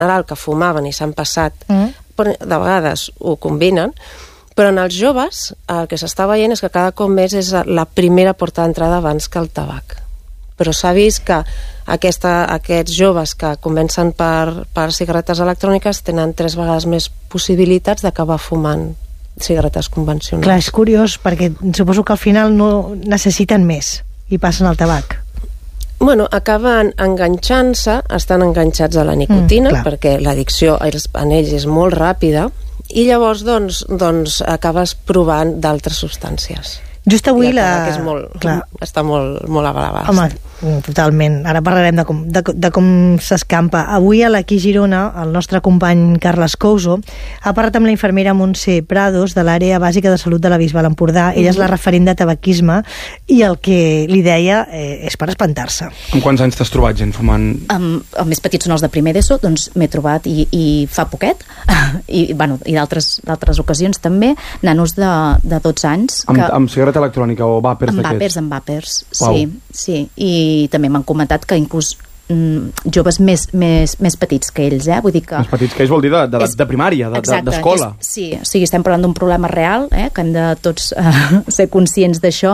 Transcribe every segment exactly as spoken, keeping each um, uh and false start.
general que fumaven i s'han passat, mm. però de vegades ho combinen, però en els joves el que s'està veient és que cada cop més és la primera porta d'entrada abans que el tabac. Però s'ha vist que aquesta, aquests joves que comencen per, per cigarretes electròniques tenen tres vegades més possibilitats d'acabar fumant cigarretes convencionals. Clar, és curiós, perquè suposo que al final no necessiten més i passen al tabac. Bueno, acaben enganxant-se, estan enganxats a la nicotina, mm, perquè l'addicció en ells és molt ràpida, i llavors doncs, doncs acabes provant d'altres substàncies. Just avui I el tabac la... és molt, Clar. està molt, molt a l'abast. Home, totalment. Ara parlarem de com, de, de com s'escampa. Avui a l'Aquí Girona, el nostre company Carles Couso ha parlat amb la infermera Montse Prados de l'àrea bàsica de salut de la Bisbal Empordà. Ella mm-hmm. és la referent de tabaquisme i el que li deia eh, és per espantar-se. Amb quants anys t'has trobat gent fumant? Um, els més petits són els de primer d'ESO, doncs m'he trobat i, i fa poquet, i, bueno, i d'altres ocasions també, nanos de, de dotze anys. Amb, que... amb cigarreta electrònica o vàpers d'aquests? Amb vàpers, amb vàpers, wow. sí, sí. I també m'han comentat que inclús mm, joves més, més, més petits que ells, eh? Vull dir que... Més petits que ells vol dir de, de, és... de primària, d'escola. De, sí, o sigui, estem parlant d'un problema real, eh? Que hem de tots uh, ser conscients d'això.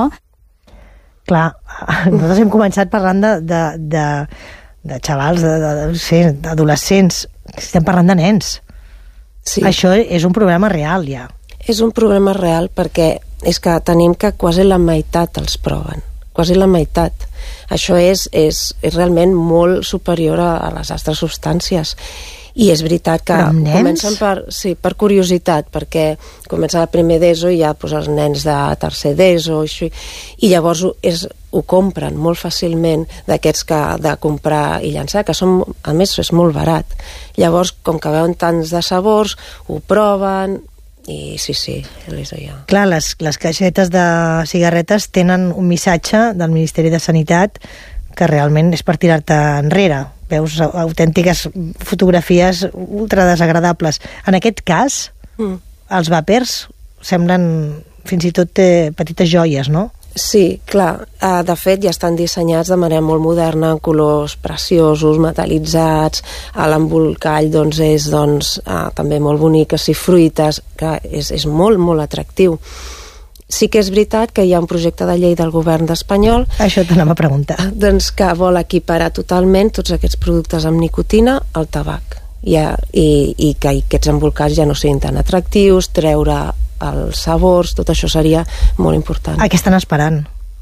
Clar, nosaltres hem començat parlant de, de, de, de xavals, de, de, de, sí, d'adolescents. Estem parlant de nens. Sí. Això és un problema real, ja. És un problema real perquè és que tenim que quasi la meitat els proven, quasi la meitat. Això és, és, és realment molt superior a, a les altres substàncies. I és veritat que comencen per, sí, per curiositat, perquè comença el primer d'ESO i ja pues, els nens de tercer d'ESO i, i llavors ho, és, ho compren molt fàcilment d'aquests que de comprar i llançar, que són, a més és molt barat. Llavors, com que veuen tants de sabors, ho proven i sí, sí, és allà. Clar, les, les caixetes de cigarretes tenen un missatge del Ministeri de Sanitat que realment és per tirar-te enrere. Veus autèntiques fotografies ultra desagradables. En aquest cas, mm. els vàpers semblen fins i tot eh, petites joies, no? Sí, clar. Uh, de fet, ja estan dissenyats de manera molt moderna, en colors preciosos, metal·litzats. L'embolcall doncs, és doncs, uh, també molt bonic, així fruites, que és, és molt, molt atractiu. Sí que és veritat que hi ha un projecte de llei del govern espanyol... Això t'anava a preguntar. Doncs que vol equiparar totalment tots aquests productes amb nicotina al tabac. I, i, i que aquests embolcalls ja no siguin tan atractius, treure els sabors, tot això seria molt important. A què estan esperant?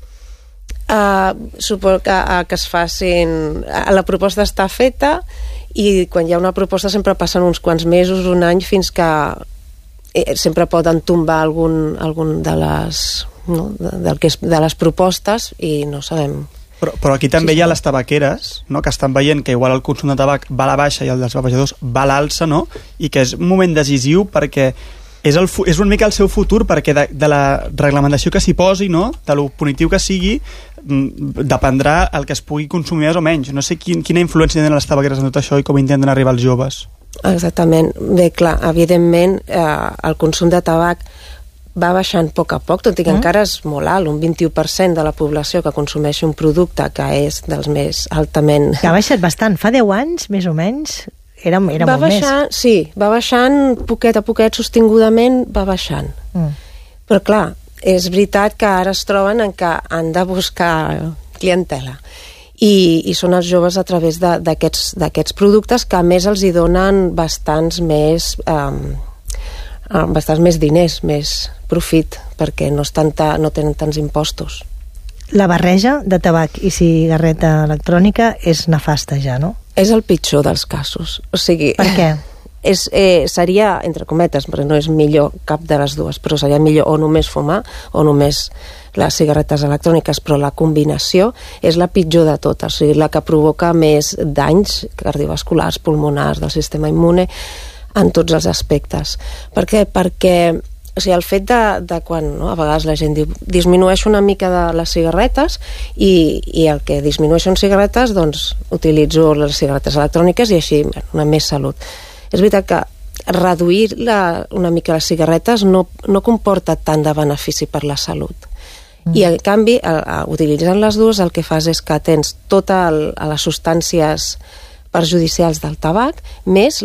Uh, suposo que, uh, que es facin... Uh, la proposta està feta i quan hi ha una proposta sempre passen uns quants mesos, un any, fins que eh, sempre poden tombar algun, algun de les no, de, del que és, de les propostes i no sabem. Però, però aquí també sí, hi ha les tabaqueres, no?, que estan veient que igual el consum de tabac va a la baixa i el dels vapejadors va a l'alça, no?, i que és un moment decisiu perquè és, el, és una mica el seu futur, perquè de, de la reglamentació que s'hi posi, no?, de lo punitiu que sigui, dependrà el que es pugui consumir més o menys. No sé quin, quina influència tenen les tabaqueres en tot això i com intenten arribar als joves. Exactament. Bé, clar, evidentment eh, el consum de tabac va baixant a poc a poc, tot i que mm. encara és molt alt, un vint-i-u per cent de la població que consumeix un producte que és dels més altament... Que ha baixat bastant. Fa deu anys, més o menys, era, era va molt baixar, més. Sí, va baixant poquet a poquet, sostingudament va baixant. Mm. Però clar, és veritat que ara es troben en que han de buscar clientela. I, i són els joves a través d'aquests d'aquests productes que a més els hi donen bastants més... Eh, bastants més diners, més profit, perquè no, estan ta, no tenen tants impostos. La barreja de tabac i cigarreta electrònica és nefasta ja, no? És el pitjor dels casos. O sigui, per què? És, eh, seria, entre cometes, perquè no és millor cap de les dues, però seria millor o només fumar o només les cigarretes electròniques, però la combinació és la pitjor de totes, o sigui, la que provoca més danys cardiovasculars, pulmonars, del sistema immune, en tots els aspectes. Per què? Perquè o sigui, el fet de, de quan no, a vegades la gent diu disminueix una mica de les cigarretes i, i el que disminueix són cigarretes, doncs utilitzo les cigarretes electròniques i així una més salut. És veritat que reduir la, una mica les cigarretes no, no comporta tant de benefici per la salut. Mm. I en canvi, a, a, utilitzant les dues, el que fas és que tens totes les substàncies perjudicials del tabac, més